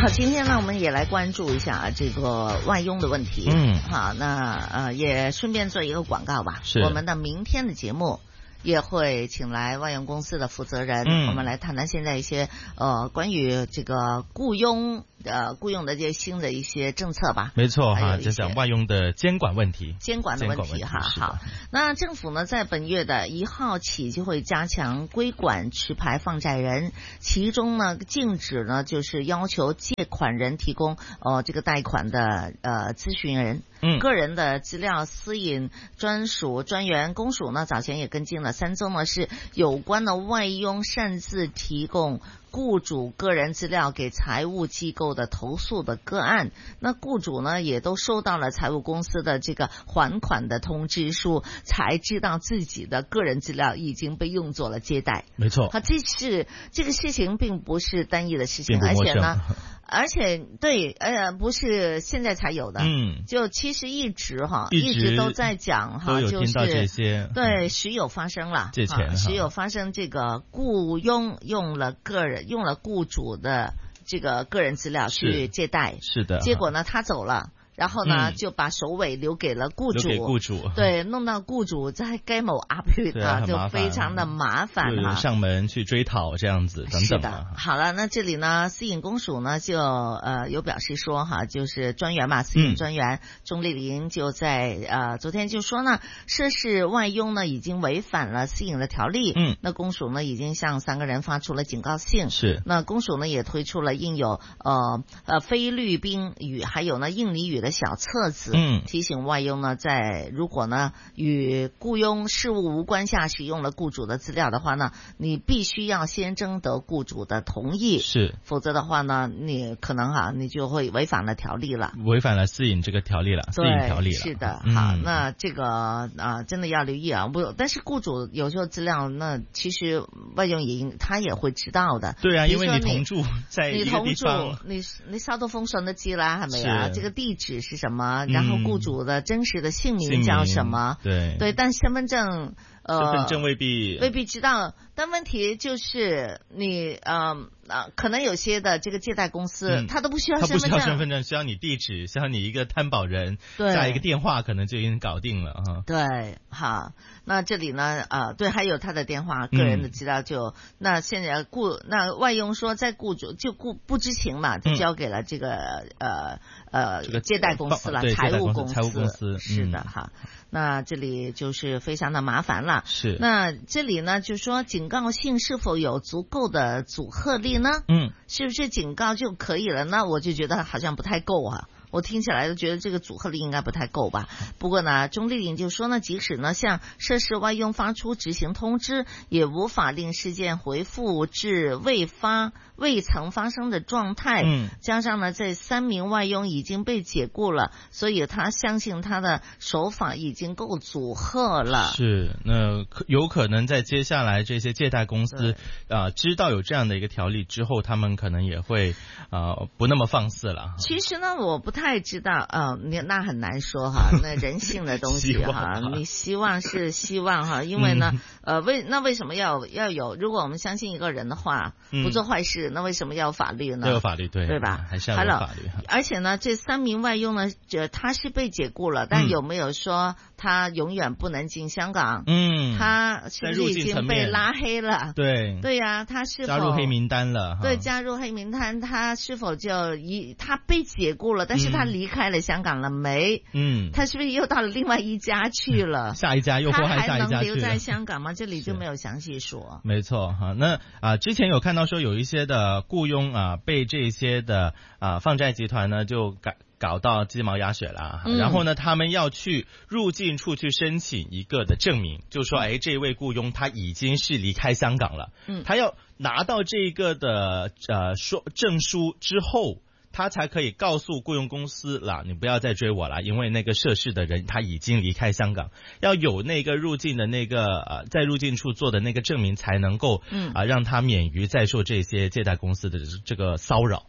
好，今天呢，我们也来关注一下这个外佣的问题。好，那也顺便做一个广告吧。 是， 我们的明天的节目也会请来外佣公司的负责人，我们来谈谈现在一些关于这个雇佣的这些新的一些政策吧。 没错哈，就讲外佣的监管问题。 监管的问题哈。好，那政府呢在本月的1号起就会加强规管持牌放债人，其中呢禁止呢就是要求借款人提供这个贷款的咨询人。个人的资料私隐专属专员公署呢早前也跟进了3宗呢是有关的外佣擅自提供雇主个人资料给财务机构的投诉的个案，那雇主呢也都收到了财务公司的这个还款的通知书，才知道自己的个人资料已经被用作了借贷。 没错， 这个事情并不是单一的事情，而且对，不是现在才有的，就其实一直都在讲哈， 都有听到这些， 对，时有发生了， 借钱， 时有发生这个雇佣用了雇主的这个个人资料去借贷， 是的， 结果呢他走了。然后呢，就把首尾留给了雇主，对，弄到雇主在该某阿皮的，就非常的麻烦哈，上门去追讨这样子等等。 是的，好了，那这里呢，私隐公署呢就有表示说哈，就是专员嘛，私隐专员钟丽玲就在昨天就说呢，涉事外佣呢已经违反了私隐的条例，那公署呢已经向3个人发出了警告信， 是， 那公署呢也推出了印有菲律宾语还有呢印尼语的小册子，提醒外佣呢，如果呢与雇佣事务无关下使用了雇主的资料的话呢，你必须要先征得雇主的同意， 是， 否则的话呢，你可能你就会违反了条例了， 违反了私隐这个条例了，私隐条例了， 是的，好，那这个真的要留意啊，但是雇主有时候资料，那其实外佣他也会知道的， 对啊，因为你同住在一个地方， 你收到封信都知啦，係咪啊？這個地址是什麼？然後雇主的真實的姓名叫什麼？對，但身份證未必知道。但問題就是你可能有些的這個借貸公司，他都不需要身份證， 他不需要身份證，需要你地址，需要你一個擔保人，加一個電話，可能就已經搞定了哈。 對，好，那這裡呢，對，還有他的電話，個人的資料那現在那外傭說在雇主就不知情嘛，就交給了這個這個借貸公司了，財務公司，是的哈。那這裡就是非常的麻煩了。 是。 那這裡呢，就說警告信是否有足夠的阻嚇力呢？是不是警告就可以了？那我就覺得好像不太夠啊。我聽起來都覺得這個阻嚇力應該不太夠吧。不過呢，鍾麗玲就說呢，即使呢向涉事外傭發出執行通知，也無法令事件回復至未曾發生的狀態。加上呢，這3名外傭已經被解雇了，所以他相信他的手法已經夠阻嚇了。 是，那有可能在接下來這些借貸公司知道有這樣的一個條例之後，他們可能也會不那麼放肆了。 其實呢，我不太知道，那很難說哈，那人性的東西哈，你希望是希望哈，因為呢，為什麼要有？如果我們相信一個人的話，不做壞事，那為什麼要有法律呢？ 要有法律，對吧？還是要有法律。 而且呢，這3名外傭呢，他是被解雇了，但有沒有說他永遠不能進香港？他是不是已經被拉黑了？對呀，他是否加入黑名單了？ 對，加入黑名單，他是否他被解雇了，但是他離開了香港了沒？他是不是又到了另外一家去了？ 下一家又禍害下一家去了？他還能留在香港嗎？這裡就沒有詳細說。 沒錯哈，那之前有看到說有一些的雇傭被這些的放債集團呢就搞到雞毛鴨血了，然後呢他們要去入境處去申請一個的證明，就說這位雇傭他已經是離開香港了，他要拿到這個的證書之後，他才可以告訴雇傭公司啦，你不要再追我了，因為那個涉事的人他已經離開香港，要有那個入境的那個在入境處做的那個證明，才能夠讓他免於再受這些借貸公司的這個騷擾。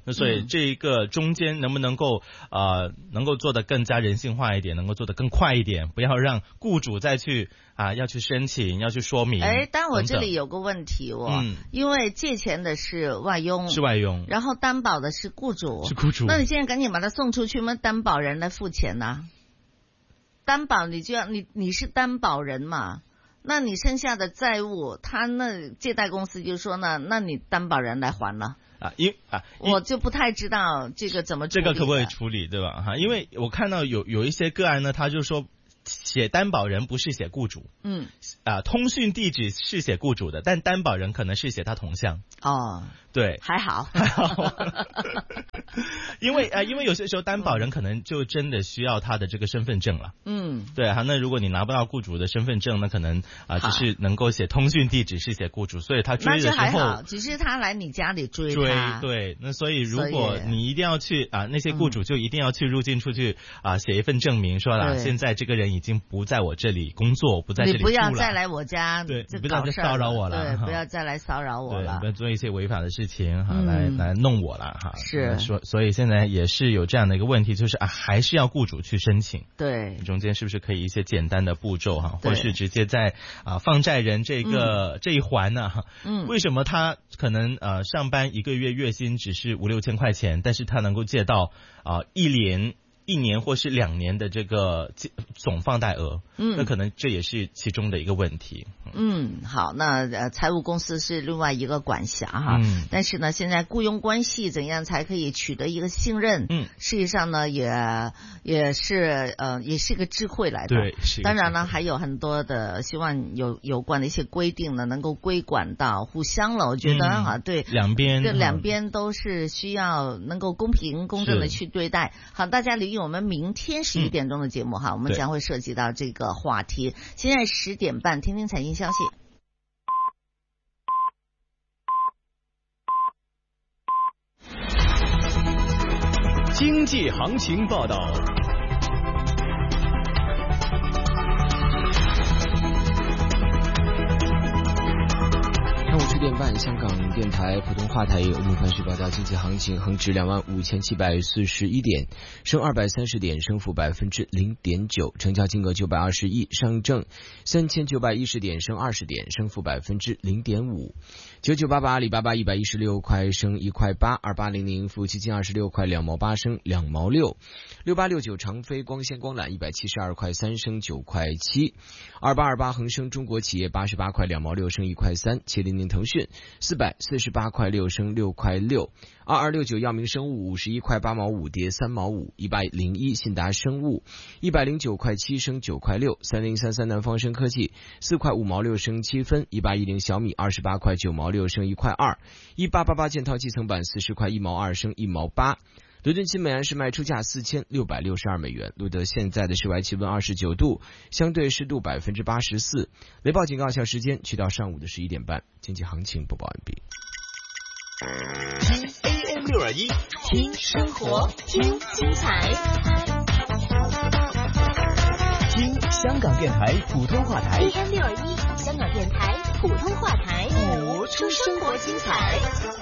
那所以这一个中间能不能够能够做得更加人性化一点，能够做得更快一点，不要让雇主再去要去申请，要去说明。 但我这里有个问题因为借钱的是外佣，然后担保的是雇主，那你现在赶紧把他送出去，那担保人来付钱呢？担保你就要你是担保人嘛，那你剩下的债务，他那借贷公司就说呢，那你担保人来还了。我就不太知道这个怎么处理，这个可不可以处理，对吧？因为我看到有一些个案呢，他就说写担保人不是写雇主，通讯地址是写雇主的，但担保人可能是写他同乡。对， 还好因为有些时候担保人可能就真的需要他的这个身份证了。对那如果你拿不到雇主的身份证，那可能就是能够写通讯地址是写雇主，所以他追的时候那就还好，只是他来你家里追他。 对，那所以如果你一定要去那些雇主就一定要去入境处去写一份证明，说现在这个人已经不在我这里工作，不在这里住了， 你不要再来我家， 对，你不要再骚扰我了， 对，不要再来骚扰我了， 不要做一些违法的事情来弄我了是， 所以现在也是有这样的一个问题，就是还是要雇主去申请。 对， 中间是不是可以一些简单的步骤或是直接在放债人这一环呢为什么他可能上班一个月月薪只是5-6千块钱，但是他能够借到1年或是2年的这个总放贷额，那可能这也是其中的一个问题。 好，那财务公司是另外一个管辖但是呢，现在雇佣关系怎样才可以取得一个信任？实际上呢，也是个智慧来的。 对， 当然呢，还有很多的希望有关的一些规定呢，能够规管到互相了。我觉得对两边都是需要能够公平公正的去对待。好，大家留意我们明天11点钟的节目我们将会涉及到这个话题。现在10点半，听听财经消息。 经济行情报道。上午10点半，香港电台普通话台有陆帆旭报道经济行情，恒指25741点，升230点，升幅0.9%，成交金额920亿，上证3910点，升20点，升幅0.5%。9988阿里巴巴116块升1块8，2800富基金26块2毛8升2毛6，6869长飞光纤光缆172块3升9块7，2828恒生中国企业88块2毛6升1块3，700腾讯448块6升6块6，2269药明生物51块8毛5跌3毛5，101信达生物109块7升9块6，3033南方生科技4块5毛6升7分，1810小米28块9毛6升1块2，1888建滔基层板40块1毛2升1毛8。伦敦金每安士卖出价4662美元，录得现在的室外气温29度，相对湿度84%。雷暴警告有效时间去到上午的11点半。经济行情播报完毕。 听 AM621，听生活，听精彩， 听香港电台普通话台 AM621，香港电台普通话台，活出生活精彩。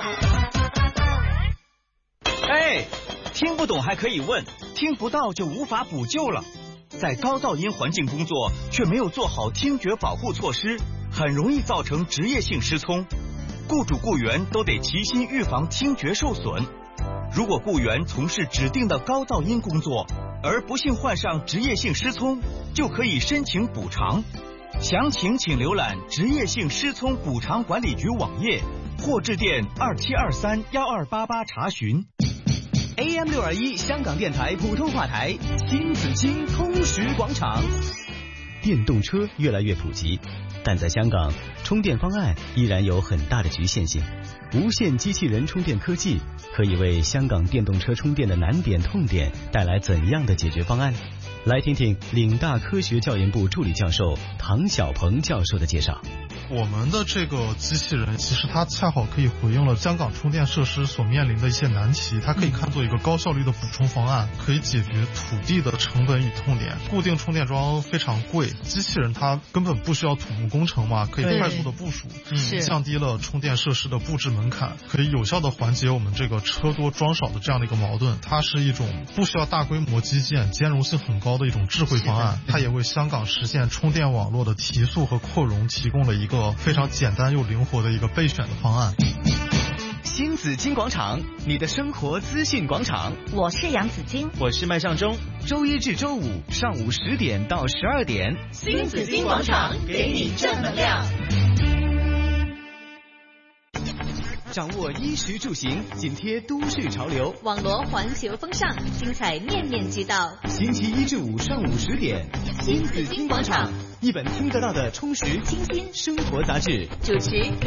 听不懂还可以问，听不到就无法补救了。在高噪音环境工作却没有做好听觉保护措施，很容易造成职业性失聪。雇主雇员都得齐心预防听觉受损。如果雇员从事指定的高噪音工作，而不幸患上职业性失聪，就可以申请补偿。详情请浏览职业性失聪补偿管理局网页，或致电27231288查询。 AM621香港电台普通话台，新紫金通识广场。电动车越来越普及，但在香港，充电方案依然有很大的局限性。无线机器人充电科技可以为香港电动车充电的难点痛点带来怎样的解决方案？ 来听听岭大科学教研部助理教授唐小鹏教授的介绍。 我们的这个机器人其实它恰好可以回应了香港充电设施所面临的一些难题，它可以看作一个高效率的补充方案，可以解决土地的成本与痛点。固定充电桩非常贵，机器人它根本不需要土木工程嘛，可以快速的部署，降低了充电设施的布置门槛，可以有效的缓解我们这个车多装少的这样的一个矛盾。它是一种不需要大规模基建、兼容性很高的一种智慧方案，它也为香港实现充电网络的提速和扩容提供了一个非常简单又灵活的一个备选的方案。 新紫金广场，你的生活资讯广场。 我是杨紫金， 我是麦尚中。 周一至周五上午10点到12点， 新紫金广场给你正能量。 掌握衣食住行，紧贴都市潮流， 网罗环球风尚，精彩面面俱到。 星期一至五上午10点， 新紫金广场， 一本听得到的充实清新生活杂志。 主持